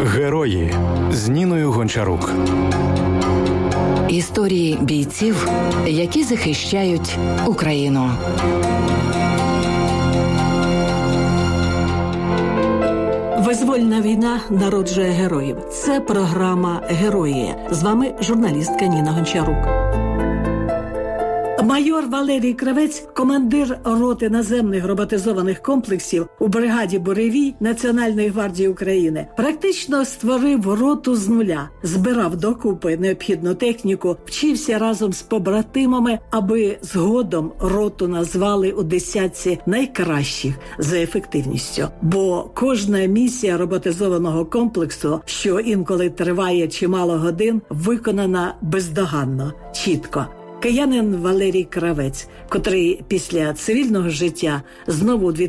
Герої з Ніною Гончарук. Історії бійців, які захищають Україну. Визвольна війна народжує героїв. Це програма «Герої». З вами журналістка Ніна Гончарук. Майор Валерій Кравець, командир роти наземних роботизованих комплексів у бригаді «Буревій» Національної гвардії України, практично створив роту з нуля, збирав докупи необхідну техніку, вчився разом з побратимами, аби згодом роту назвали у десятці найкращих за ефективністю. Бо кожна місія роботизованого комплексу, що інколи триває чимало годин, виконана бездоганно, чітко. Киянин Валерій Кравець, котрий після цивільного життя знову у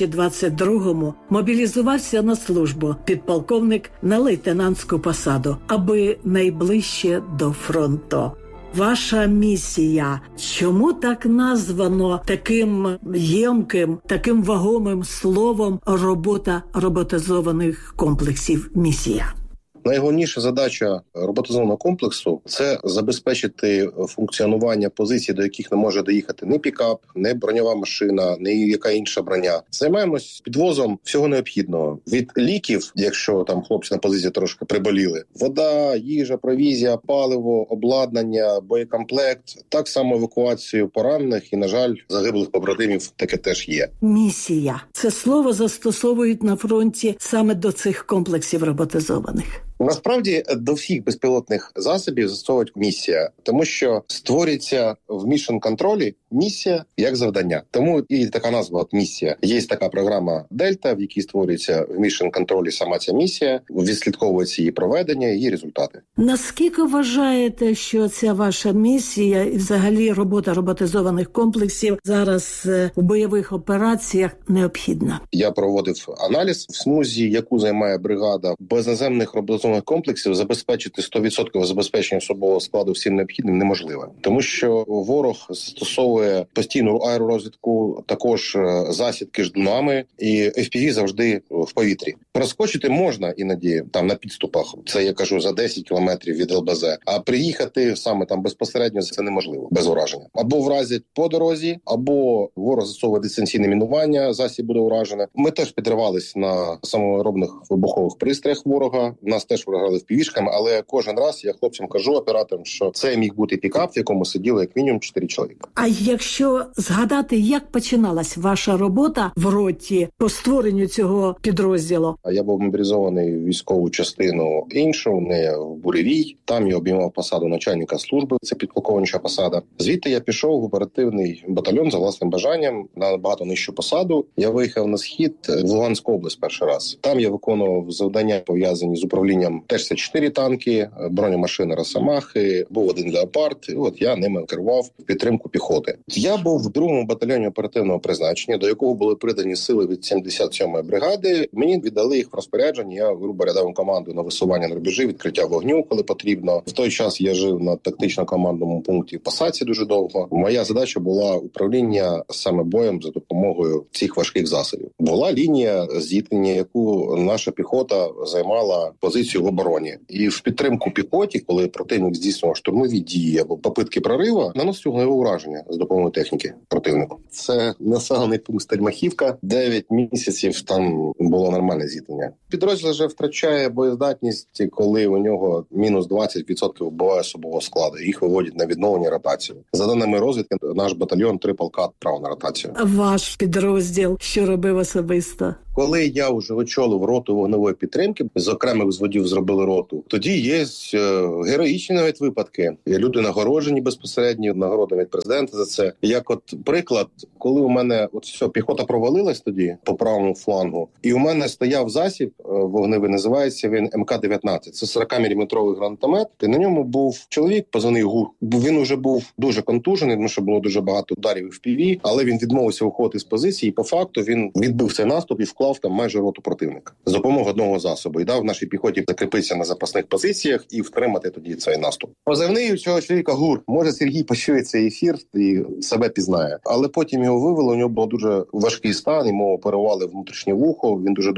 2022-му мобілізувався на службу, підполковник на лейтенантську посаду, аби найближче до фронту. Ваша місія, чому так названо таким ємким, таким вагомим словом робота роботизованих комплексів місія? Найголовніша задача роботизованого комплексу – це забезпечити функціонування позицій, до яких не може доїхати ні пікап, ні броньова машина, ні яка інша броня. Займаємось підвозом всього необхідного. Від ліків, якщо там хлопці на позиції трошки приболіли, вода, їжа, провізія, паливо, обладнання, боєкомплект, так само евакуацію поранених і, на жаль, загиблих побратимів таке теж є. Місія. Це слово застосовують на фронті саме до цих комплексів роботизованих. Насправді до всіх безпілотних засобів застосовують місія, тому що створюється в Mission Control місія як завдання. Тому і така назва місія. Є така програма Дельта, в якій створюється в Mission Control сама ця місія, відслідковується її проведення, її результати. Наскільки вважаєте, що ця ваша місія і взагалі робота роботизованих комплексів зараз у бойових операціях необхідна? Я проводив аналіз в смузі, яку займає бригада. Без наземних роботизованих комплексів забезпечити 100% забезпечення особового складу всім необхідним неможливо. Тому що ворог застосовує постійну аеророзвідку, також засідки ждунами, і FPV завжди в повітрі. Проскочити можна іноді там на підступах, це я кажу за 10 кілометрів від ЛБЗ, а приїхати саме там безпосередньо це неможливо, без ураження. Або вразять по дорозі, або ворог застосовує дистанційне мінування, засіб буде уражене. Ми теж підривались на саморобних вибухових пристроях ворога, нас теж вражали впівішками, але кожен раз я хлопцям кажу, операторам, що це міг бути пікап, в якому сиділо як мінімум 4 чоловіка. А якщо згадати, як починалась ваша робота в роті по створенню цього підрозділу? Я був мобілізований в військову частину іншу, не в Буревій. Там я обіймав посаду начальника служби, це підполковнича посада. Звідти я пішов в оперативний батальйон за власним бажанням на набагато нижчу посаду. Я виїхав на схід в Луганську область перший раз. Там я виконував завдання, пов'язані з управлінням Т-64 танки, бронемашини Росомахи, був один Леопард, і от я ними керував в підтримку піхоти. Я був в 2-му батальйоні оперативного призначення, до якого були придані сили від 77-ї бригади. Мені віддали їх в розпорядження, я грубо дав команду на висування на рубежі, відкриття вогню, коли потрібно. В той час я жив на тактично-командному пункті в Посадці дуже довго. Моя задача була управління саме боєм за допомогою цих важких засобів. Була лінія зіткнення, яку наша піхота займала позицію в обороні. І в підтримку піхоті, коли противник здійснював штурмові дії або попитки прориву, наносив вогневе ураження з допомогою техніки противнику. Це населений пункт Стельмахівка. 9 місяців там було нормальне зіткнення. Підрозділ вже втрачає боєздатність, коли у нього мінус 20% буває особового складу. Їх виводять на відновлення ротацію. За даними розвідки, наш батальйон 3 полка відправив на ротацію. Ваш підрозділ що робив особисто? Коли я вже очолив роту вогневої підтримки, з окремих взводів зробили роту, тоді є героїчні навіть випадки. Люди нагороджені безпосередньо нагородами від президента за це. Як от приклад, коли у мене піхота провалилась тоді по правому флангу, і у мене стояв засіб вогневий, називається він МК-19. Це 40-мм гранатомет. І на ньому був чоловік, позвонив ГУР. Він вже був дуже контужений, тому що було дуже багато ударів в FPV, але він відмовився виходити з позиції, і по факту він відбив цей наступ і вклав там майже роту противника з допомогою одного засобу і дав нашій піхоті закріпитися на запасних позиціях і втримати тоді цей наступ. Позивний у цього чоловіка ГУР. Може, Сергій почує цей ефір і себе пізнає. Але потім його вивели, у нього був дуже важкий стан, йому оперували внутрішнє вухо, він дуже довго проходив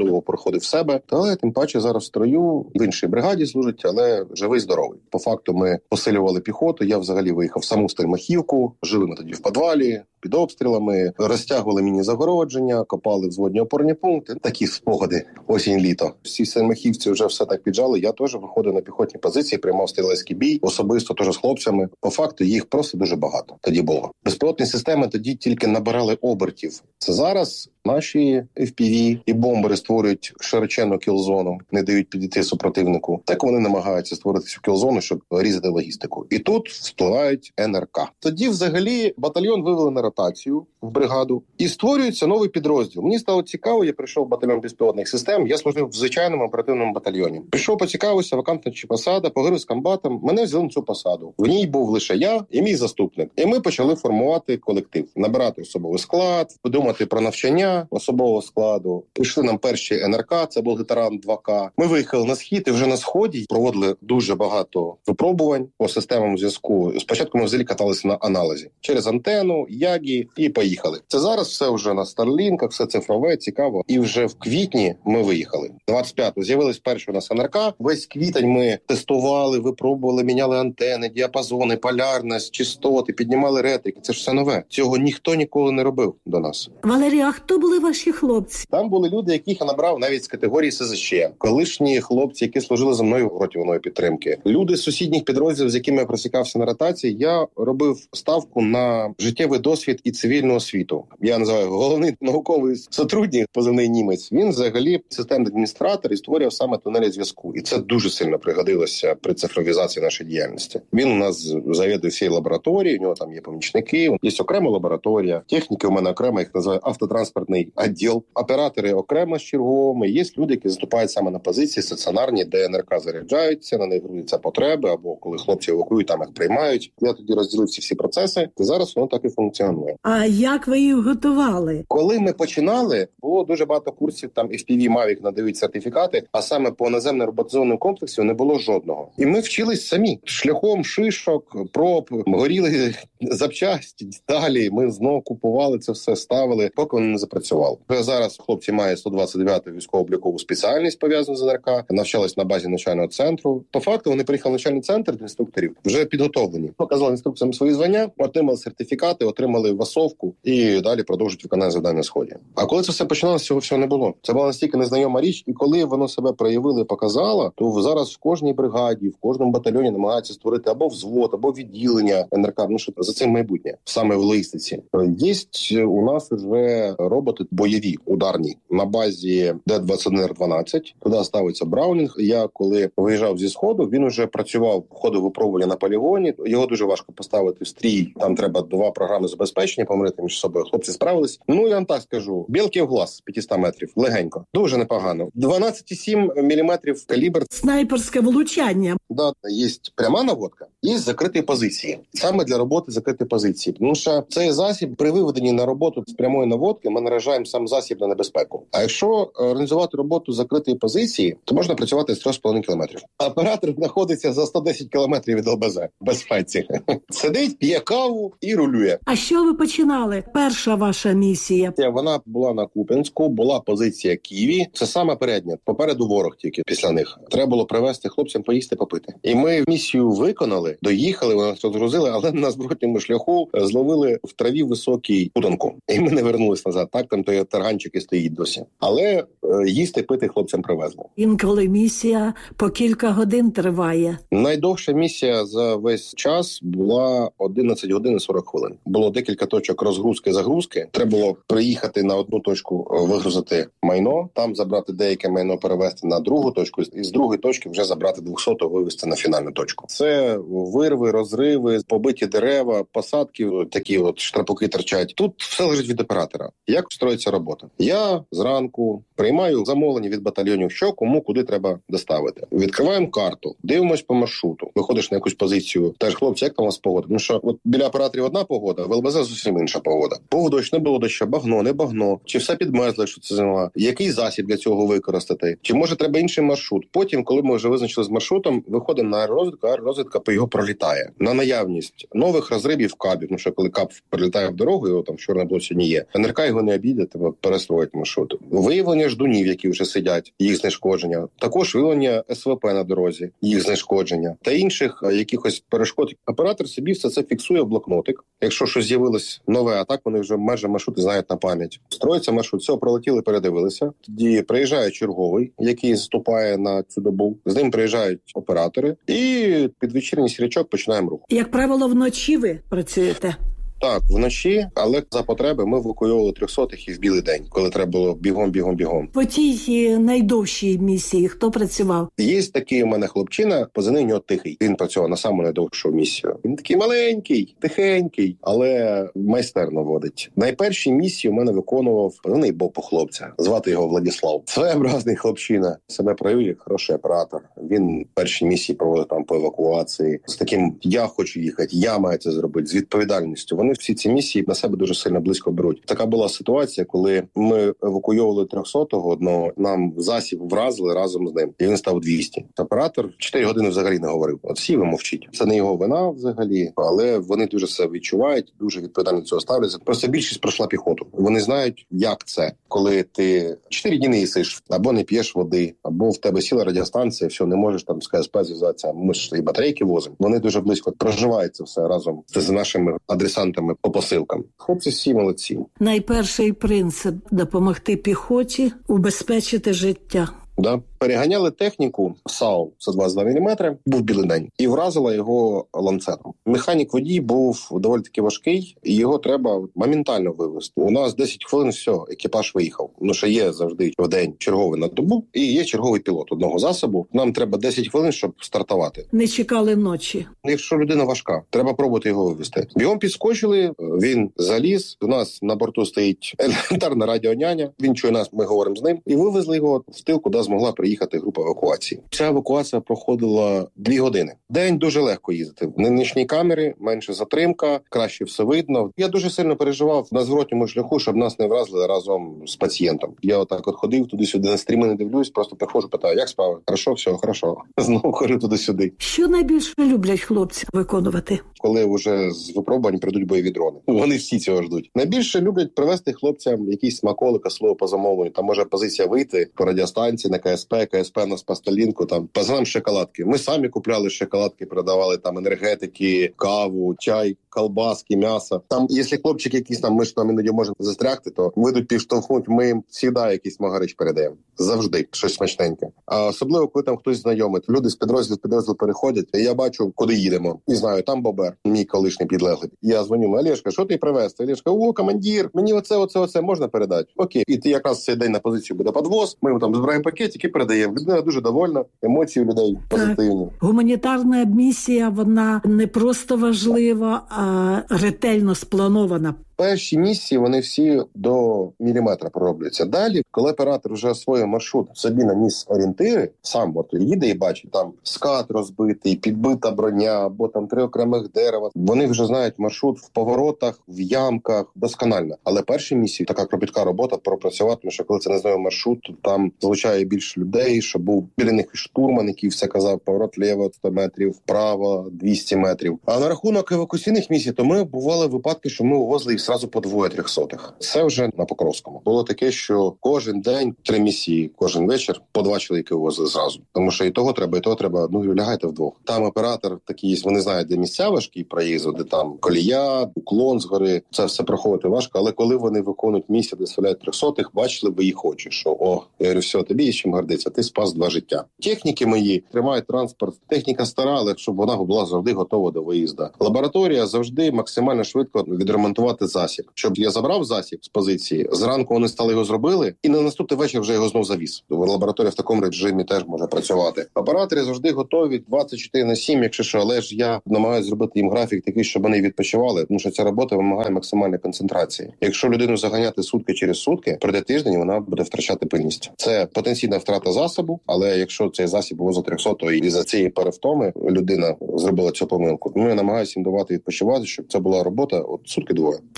приходив в себе. Але тим паче зараз в строю, в іншій бригаді служить, але живий-здоровий. По факту ми посилювали піхоту, я взагалі виїхав в саму Стельмахівку, жили ми тоді в підвалі, під обстрілами, розтягували міні-загородження, копали взводні опорні пункти. Такі спогади осінь-літо. Всі стельмахівці вже все так піджали. Я теж виходив на піхотні позиції, приймав стрілецький бій, особисто теж з хлопцями. По факту їх просто дуже багато тоді було. Безпілотні системи тоді тільки набирали обертів. Це зараз наші FPV і бомбери створюють широченну кілзону, не дають підійти супротивнику. Так вони намагаються створити цю кілзону, щоб різати логістику. І тут впливають НРК. Тоді взагалі батальйон вивели на ротацію в бригаду і створюється новий підрозділ. Мені стало цікаво, я прийшов в батальйон безпілотних систем, я служив в звичайному оперативному батальйоні. Прийшов, поцікавився, вакантна чи посада, поговорив з комбатом, мене взяли на цю посаду. В ній був лише я і мій заступник. І ми почали формувати колектив, набирати особовий склад, подумати про навчання особового складу. Прийшли нам перші НРК, це був Гитаран 2К. Ми виїхали на схід і вже на сході проводили дуже багато випробувань по системам зв'язку. Спочатку ми взагалі каталися на аналізі. Через антенну, Ягі і поїхали. Це зараз все вже на Старлінках, все цифрове, цікаво. І вже в квітні ми виїхали. 25-го з'явились перші у нас НРК. Весь квітень ми тестували, випробували, міняли антени, діапазони, полярність, частоти, піднімали ретрики. Це ж все нове. Цього ніхто ніколи не робив до нас. Валерій, а хто були ваші хлопці? Там були люди, яких я набрав навіть з категорії СЗЧ. Колишні хлопці, які служили за мною в роті воної підтримки. Люди з сусідніх підрозділів, з якими я просікався на ротації, я робив ставку на життєвий досвід і цивільну освіту. Я називаю головний науковий сотрудник, позивний німець. Він взагалі системний адміністратор і створював саме тунелі зв'язку. І це дуже сильно пригодилося при цифровізації нашої діяльності. Він у нас завідує всією лабораторією, у нього там є помічники, є окрема лабораторія, техніки у мене окремо, їх називаю автотранспортний відділ, оператори окремо з черговими, є люди, які заступають саме на позиції стаціонарні, де НРК заряджаються, на них грузяться потреби, або коли хлопці евакуюють, там їх приймають. Я тоді розділив ці всі процеси, і зараз воно так і функціонує. А як ви їх готували? Коли ми починали, було дуже багато курсів, там FPV, Mavic надають сертифікати, а саме по наземним роботизованим комплексам не було жодного. І ми вчились самі. Шляхом шишок, проб, горіли запчасті, деталі. Ми знову купували це все, ставили, поки воно не запрацювало. Зараз хлопці мають 129-ту військово-облікову спеціальність, пов'язану з НРК, навчались на базі навчального центру. По факту вони приїхали в навчальний центр інструкторів, вже підготовлені. Показали інструкціям свої звання, отримали сертифікати, отримали васовку і далі продовжують виконання завдань на сході. А коли це все починалося, цього всього не було. Це була настільки незнайома річ, і коли воно себе проявило і показало, то зараз в кожній бригаді, в кожному батальйоні намагаються створити або взвод, або відділення НРК. Ну що за цим майбутнє, саме в логістиці. Є у нас вже роботи бойові, ударні, на базі Д-21Р-12. Туди ставиться Браунінг. Я, коли виїжджав зі Сходу, він вже працював, ходив випробування на полігоні. Його дуже важко поставити в стрій. Там треба 2 програми забезпечення помирити між собою. Хлопці справились. Ну, я вам так скажу. Білки в глаз з 500 метрів. Легенько. Дуже непогано. 12,7 мм калібр. Снайперське влучання. Да, є пряма наводка, є закриті позиції. Саме для роботи закриті позиції. Тому що цей засіб при виведенні на роботу з прямої наводки ми наражаємо сам засіб на небезпеку. А якщо організувати роботу з закритої позиції, то можна працювати з 3,5 кілометрів. Оператор знаходиться за 110 кілометрів від ЛБЗ. Без спеці. Сидить, п'є каву і рулює. А що ви починали? Перша ваша місія? Вона була на Куп'янську, була позиція Києві. Це саме передня. Попереду ворог тільки після них. Треба було привезти хлопцям поїсти, попити. І ми місію виконали, доїхали, вони нас розгрузили, але на зворотньому шляху зловили в траві високий путанку. І ми не вернулись назад. Так, там той тарганчик і стоїть досі. Але їсти, пити хлопцям привезли. Інколи місія по кілька годин триває. Найдовша місія за весь час була 11 годин і 40 хвилин. Було декілька точок розгрузки-загрузки. Треба було приїхати на одну точку, вигрузити майно, там забрати деяке майно, перевезти на другу точку, і з другої точки вже забрати 200-го, вивезти на фінальну точку. Це вирви, розриви, побиті дерева, посадки, такі от штрапуки торчать. Тут все лежить від оператора. Як строїться робота? Я зранку приймаю замовлення від батальйонів, що кому куди треба доставити. Відкриваємо карту, дивимось по маршруту, виходиш на якусь позицію. Теж, хлопці, як там у вас погода? Тому що от біля операторів одна погода, в ЛБЗ зовсім інша погода. Був дощ, не було дощу, багно, не багно. Чи все підмерзло, що це зима? Який засіб для цього використати? Чи може треба інший маршрут? Потім, коли ми вже визначили з маршрутом, виходимо на аеророзвідку, аеророзвідка по його пролітає. На наявність нових розривів розривів кабів. Тому що коли каб прилітає в дорогу, його там в чорному блоці не є. НРК його не обійде, треба перестроїти маршрут. Виявлення ждунів, які вже сидять, їх знешкодження. Також виявлення СВП на дорозі, їх знешкодження. Та інших якихось перешкод. Оператор собі все це фіксує в блокнотик. Якщо щось з'явилось нове, а так вони вже майже маршрути знають на пам'ять. Строїться маршрут, все, пролетіли, передивилися. Тоді приїжджає черговий, який заступає на цю добу. З ним приїжджають оператори і під вечірній сірячок починаємо рух. Як правило, вночі ви працюєте? Так, вночі, але за потреби ми евакуювали 300-х і в білий день, коли треба було бігом. По тій найдовшій місії хто працював? Є такий у мене хлопчина, позивний у нього Тихий. Він працював на саму найдовшу місію. Він такий маленький, тихенький, але майстерно водить. Найперші місії у мене виконував позивний Бопу хлопця. Звати його Владислав. Своєобразний хлопчина. Себе проявив як хороший оператор. Він перші місії проводив там по евакуації. З таким «я хочу їхати, я маю це зробити», з відповідальністю. Вони всі ці місії на себе дуже сильно близько беруть. Така була ситуація, коли ми евакуйовували 300-го одного, нам засіб вразили разом з ним, і він став 200. Оператор 4 години взагалі не говорив. От всі ви мовчіть. Це не його вина взагалі, але вони дуже це відчувають, дуже відповідально до цього ставляться. Просто більшість пройшла піхоту. Вони знають, як це, коли ти 4 дні не їсиш, або не п'єш води, або в тебе сіла радіостанція, все, не можеш там з КСП зв'язатися, ми ж і батарейки возимо. Вони дуже близько проживають це все разом з нашими адресантами по посилкам. Хлопці всі молодці. Найперший принцип – допомогти піхоті убезпечити життя. Да. Переганяли техніку САУ, це 22 мм, був білий день, і вразила його ланцетом. Механік водій був доволі таки важкий, і його треба моментально вивезти. У нас 10 хвилин, все, екіпаж виїхав. Ну, що є завжди в день черговий на добу, і є черговий пілот одного засобу. Нам треба 10 хвилин, щоб стартувати. Не чекали ночі. Якщо людина важка, треба пробувати його вивезти. Бігом підскочили, він заліз, у нас на борту стоїть елементарна радіоняня, він чує нас, ми говоримо з ним, і вивезли його в тил, куди змогла приїхати група евакуації. Ця евакуація проходила 2 години. День дуже легко їздити. В нічній камері, менше затримка, краще все видно. Я дуже сильно переживав на зворотньому шляху, щоб нас не вразили разом з пацієнтом. Я отак от ходив туди-сюди, на стріми не дивлюсь, просто приходжу, питаю, як справи? Хорошо, все, хорошо. Знову хожу туди-сюди. Що найбільше люблять хлопці виконувати? Коли вже з випробувань прийдуть бойові дрони. Вони всі цього ждуть. Найбільше люблять привезти хлопцям якісь смаколика, слово по замовленню. Там може позиція вийти по радіостанції на КСП нас по Сталінку, там, позвоним шоколадки. Ми самі купляли шоколадки, продавали там енергетики, каву, чай, колбаски, м'ясо. Там, якщо хлопчик якийсь там, ми ж там іноді можемо застрягти, то вийдуть підштовхнуть, ми їм завжди якийсь магарич передаємо. Завжди. Щось смачненьке. А особливо, коли там хтось знайомий. Люди з підрозділу в підрозділ переходять, і я бачу, куди їдемо. І знаю, там Бобер, мій колишній підлеглий. Я дзвоню, Олешка, що ти привезти? Олешка, командир, мені оце можна передати? Окей. І ти якраз цей день на позицію буде підвоз, ми там збираємо пакетик і передаємо. Людина дуже довольна, емоції у людей позитивні. Гуманітарна місія, вона не просто важлива, а ретельно спланована. Перші місії, вони всі до міліметра проробляться. Далі, коли оператор вже освоює маршрут, собі наніс орієнтири, сам от їде і бачить, там скат розбитий, підбита броня, або там 3 окремих дерева. Вони вже знають маршрут в поворотах, в ямках, досконально. Але перші місії, така кропітка робота пропрацювати, тому що коли це незнайомий маршрут, то там залучає більше людей, щоб був біля них штурман, який все казав, поворот ліво 100 метрів, вправо 200 метрів. А на рахунок евакуаційних місій, то ми бували випадки, що ми увозили їх зразу по 2 300-х. Це вже на Покровському. Було таке, що кожен день 3 місії, кожен вечір по 2 чоловіки вивозили зразу. Тому що і того треба, ну лягайте вдвох. Там оператор такий, вони знають, де місця важкі проїзду, де там колія, уклон згори. Це все проходити важко, але коли вони виконують місію, де стріляють 300-х, бачили би їх очі, що я говорю, все, тобі є чим гордитися, ти спас 2 життя. Техніки мої тримають транспорт, техніка стара, але щоб вона була завжди готова до виїзду. Лабораторія завжди максимально швидко відремонтувати засіб. Щоб я забрав засіб з позиції, зранку вони стали його зробили, і на наступний вечір вже його знов завіз. Лабораторія в такому режимі теж може працювати. Оператори завжди готові 24/7, якщо що, але ж я намагаюся зробити їм графік такий, щоб вони відпочивали, тому що ця робота вимагає максимальної концентрації. Якщо людину заганяти сутки через сутки, пройде тиждень, вона буде втрачати пильність. Це потенційна втрата засобу, але якщо цей засіб було за 300-го і за цієї перевтоми людина зробила цю помилку, я намагаюся їм давати відпочивати, щоб це була робота от сутки-2.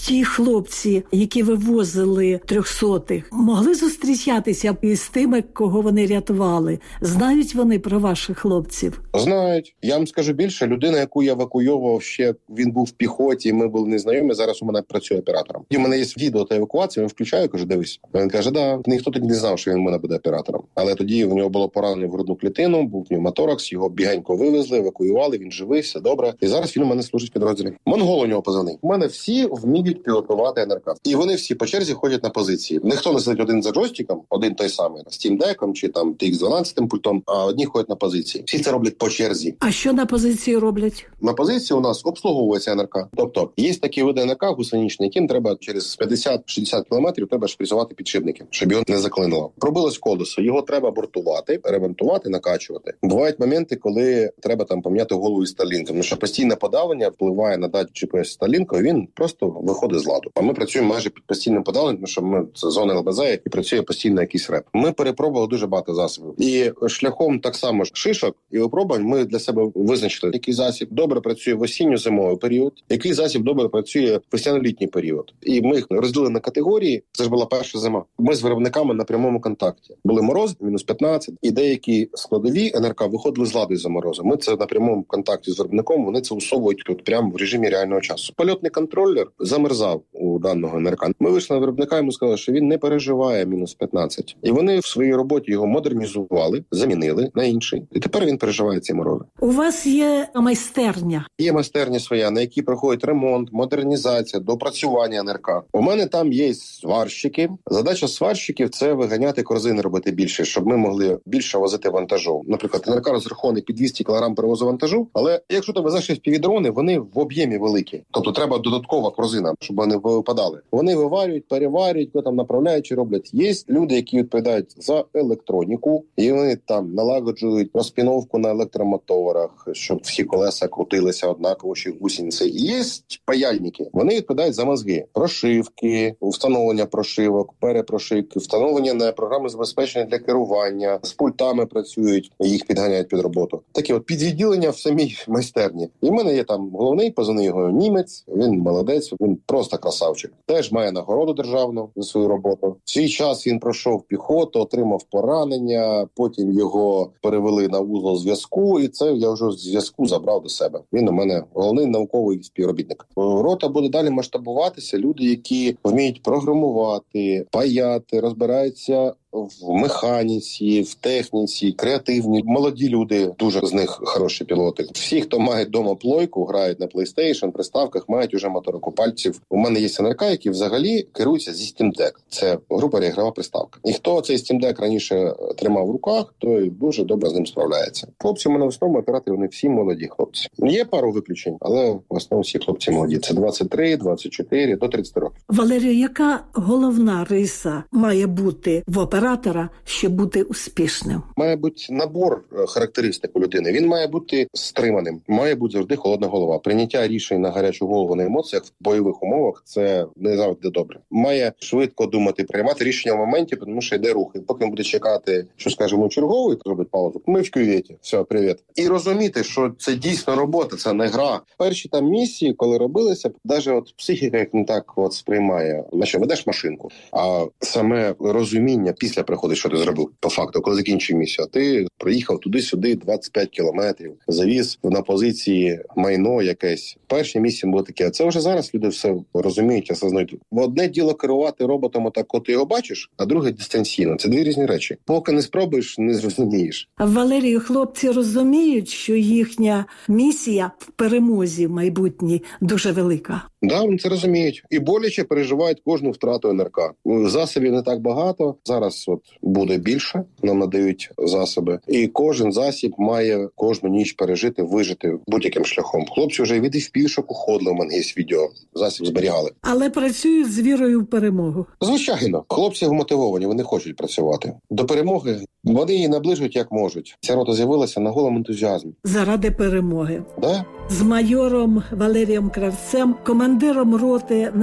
ті хлопці, які вивозили 300-х, могли зустрічатися із тими, кого вони рятували? Знають вони про ваших хлопців? Знають. Я вам скажу більше, людина, яку я евакуйовував ще, він був в піхоті, ми були незнайомі, зараз у мене працює оператором. І у мене є відео та евакуація, він включаю, кажу, дивись. Він каже, да, ніхто тоді не знав, що він у мене буде оператором. Але тоді у нього було поранення в грудну клітину, був пневмоторакс, його бігенько вивезли, евакуювали, він живий, все добре. І зараз він у мене служить в підрозділі. Монгол у нього позивний. У мене всі вміють пілотувати НРК. І вони всі по черзі ходять на позиції. Ніхто не сидить один за джойстиком, один той самий, Steam Deck'ом чи там TX12 пультом, а одні ходять на позиції. Всі це роблять по черзі. А що на позиції роблять? На позиції у нас обслуговується НРК. Тобто є такі види НРК гусеничні, яким треба через 50-60 кілометрів треба шприцювати підшипники, щоб його не заклинило. Пробилось колесо, його треба бортувати, ремонтувати, накачувати. Бувають моменти, коли треба там поміняти голову із Starlink, тому що постійне подавлення впливає на датчик GPS Starlink, він просто виходить з ладу. А ми працюємо майже під постійним подавленням, тому що ми це зона ЛБЗ, і працює постійно якийсь реп. Ми перепробували дуже багато засобів. І шляхом так само шишок і випробувань ми для себе визначили, який засіб добре працює в осінньо-зимовий період, який засіб добре працює в весняно-літній період. І ми їх розділили на категорії. Це ж була перша зима. Ми з виробниками на прямому контакті. Були морози, мінус 15, і деякі складові НРК виходили з ладу із-за морозу. Ми це на прямому контакті з виробником, вони це усовують тут прямо в режимі реального часу. Польотний контролер замерзав у даного НРК. Ми вийшли на виробника, йому сказали, що він не переживає мінус 15. І вони в своїй роботі його модернізували, замінили на інший. І тепер він переживає ці морози. У вас є майстерня? Є майстерня своя, на якій проходить ремонт, модернізація, допрацювання НРК. У мене там є сварщики. Задача сварщиків – це виганяти корзини, робити більше, щоб ми могли більше возити вантажу. Наприклад, НРК розрахований під 200 кг перевозу вантажу, але якщо ти везеш FPV-дрони, вони в об'ємі великі. Тобто треба додаткова корзина, щоб вони випадали. Вони виварюють, переварюють, там направляють чи роблять. Є люди, які відповідають за електроніку, і вони там налагоджують розпіновку на електромоторах, щоб всі колеса крутилися однаково, чи гусениці. І є паяльники. Вони відповідають за мозги. Прошивки, встановлення прошивок, перепрошивки, встановлення на програми забезпечення для керування, з пультами працюють, їх підганяють під роботу. Такі от підвідділення в самій майстерні. І в мене є там головний, позивний його німець, він молодець, він просто красавчик. Теж має нагороду державну за свою роботу. В свій час він пройшов піхоту, отримав поранення, потім його перевели на вузол зв'язку, і це я вже з зв'язку забрав до себе. Він у мене головний науковий співробітник. Рота буде далі масштабуватися. Люди, які вміють програмувати, паяти, розбираються в механіці, в техніці, креативні. Молоді люди, дуже з них хороші пілоти. Всі, хто має вдома плойку, грають на PlayStation, приставках, мають уже моторику пальців. У мене є НРК, які взагалі керуються зі Steam Deck. Це, грубо говоря, ігрова приставка. І хто цей Steam Deck раніше тримав в руках, той дуже добре з ним справляється. Хлопці у мене в основному оператори, вони всі молоді хлопці. Є пару виключень, але в основному всі хлопці молоді. Це 23, 24, до 30 років. Валерію, яка головна риса має бути в оператора, щоб бути успішним? Має бути набор характеристик у людини. Він має бути стриманим. Має бути завжди холодна голова. Прийняття рішень на гарячу голову на емоціях в бойових умовах – це не завжди добре. Має швидко думати, приймати рішення в моменті, тому що йде рух. І поки він буде чекати, що, скажімо, черговий, робить паузу, ми в кюветі, все, привіт. І розуміти, що це дійсно робота, це не гра. Перші там місії, коли робилися, навіть от психіка як не так от сприймає, наче ведеш машинку, а саме розуміння після приходить, що ти зробив по факту, коли закінчив місію. Ти проїхав туди-сюди 25 кілометрів, завіз на позиції майно якесь. Перші місії були такі, а це вже зараз люди все розуміють, осознають. Одне діло керувати роботом отак, коли ти його бачиш, а друге дистанційно. Це дві різні речі. Поки не спробуєш, не зрозумієш. Валерію, хлопці розуміють, що їхня місія в перемозі майбутній дуже велика. Да, вони це розуміють. І боляче переживають кожну втрату НРК. Засобів не так багато. Зараз от буде більше, нам надають засоби. І кожен засіб має кожну ніч пережити, вижити будь-яким шляхом. Хлопці вже від FPV-шок уходили, у мене є відео. Засіб зберігали. Але працюють з вірою в перемогу. Звичайно. Хлопці вмотивовані, вони хочуть працювати. До перемоги вони її наближують як можуть. Ця рота з'явилася на голому ентузіазмі. Заради перемоги. Да? З майором Валерієм Кравцем, командиром роти